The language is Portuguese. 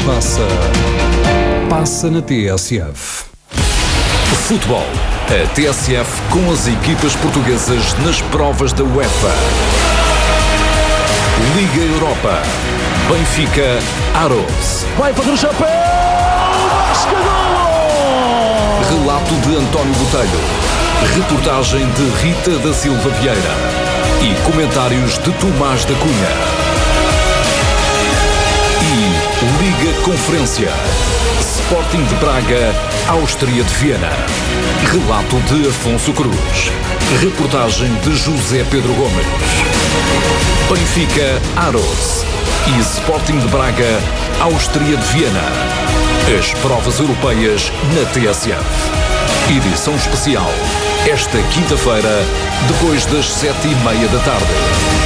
Passa na TSF. Futebol. A TSF com as equipas portuguesas nas provas da UEFA. Liga Europa. Benfica, Aros. Vai fazer o chapéu! Relato de António Botelho. Reportagem de Rita da Silva Vieira. E comentários de Tomás da Cunha. E Liga Conferência. Sporting de Braga, Áustria de Viena. Relato de Afonso Cruz. Reportagem de José Pedro Gomes. Benfica, Aros. E Sporting de Braga, Áustria de Viena. As provas europeias na TSF. Edição especial. Esta quinta-feira, depois das 7:30 da tarde.